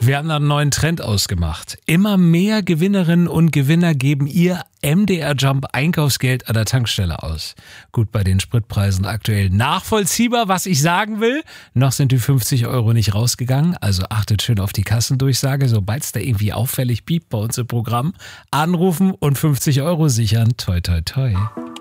Wir haben da einen neuen Trend ausgemacht. Immer mehr Gewinnerinnen und Gewinner geben ihr MDR Jump Einkaufsgeld an der Tankstelle aus. Gut, bei den Spritpreisen aktuell nachvollziehbar, was ich sagen will. Noch sind die 50 € nicht rausgegangen, also achtet schön auf die Kassendurchsage. Sobald es da irgendwie auffällig piept bei uns im Programm, anrufen und 50 € sichern. Toi, toi, toi.